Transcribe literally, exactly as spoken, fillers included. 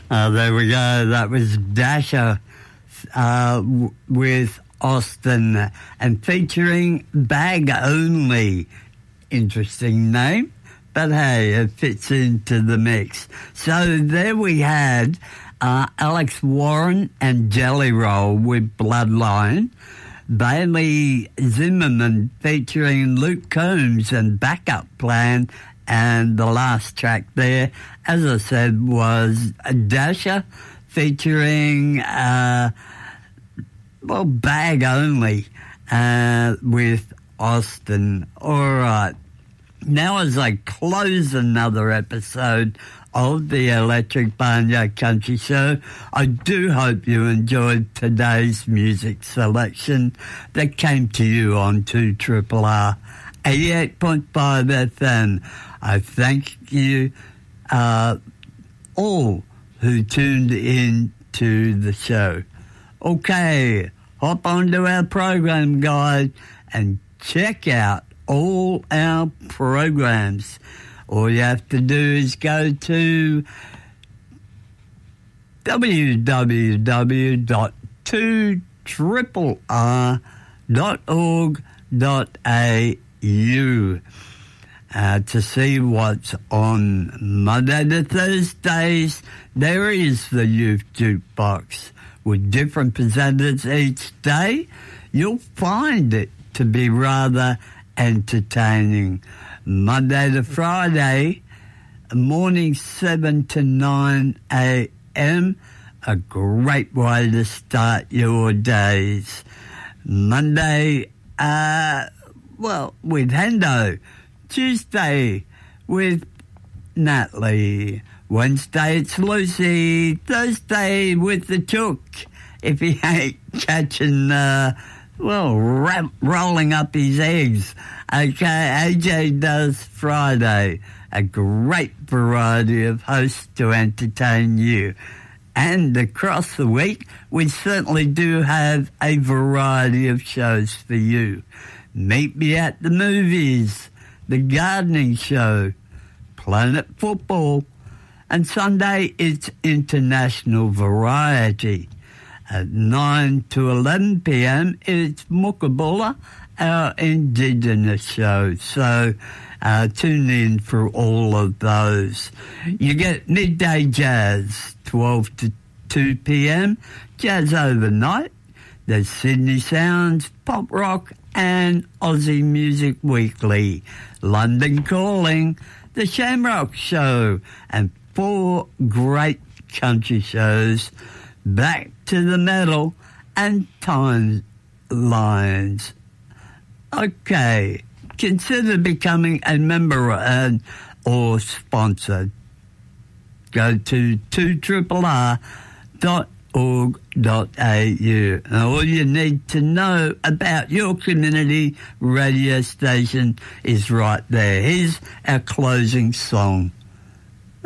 Uh, there we go. That was Dasher uh, w- with Austin and featuring Bag Only. Interesting name, but hey, it fits into the mix. So there we had uh, Alex Warren and Jelly Roll with Bloodline. Bailey Zimmerman featuring Luke Combs and Backup Plan. And the last track there, as I said, was Dasher featuring, uh, well, Bag Only uh, with Austin. All right. Now as I close another episode of the Electric Barnyard Country Show, I do hope you enjoyed today's music selection that came to you on two R R R eighty-eight point five F M. I thank you uh, all who tuned in to the show. Okay, hop onto our program guide and check out all our programs. All you have to do is go to w w w dot two R R R dot org dot a u uh, to see what's on Monday to Thursdays. There is the Youth Jukebox with different presenters each day. You'll find it to be rather entertaining. Monday to Friday, morning seven to nine a.m., a great way to start your days. Monday, uh, well, with Hendo. Tuesday with Natalie. Wednesday it's Lucy. Thursday with the Chook. If he ain't catching, uh, well, ra- rolling up his eggs. Okay, A J does Friday. A great variety of hosts to entertain you. And across the week, we certainly do have a variety of shows for you. Meet Me at the Movies, The Gardening Show, Planet Football, and Sunday it's International Variety. At nine to eleven p.m. it's Mookabulla, our Indigenous show. So uh, tune in for all of those. You get Midday Jazz, twelve to two p.m, Jazz Overnight. There's Sydney Sounds, Pop Rock, and Aussie Music Weekly. London Calling, The Shamrock Show, and four great country shows. Back to the Metal and Timelines. Okay, consider becoming a member and or sponsor. Go to two R R R dot org dot a u. And all you need to know about your community radio station is right there. Here's our closing song.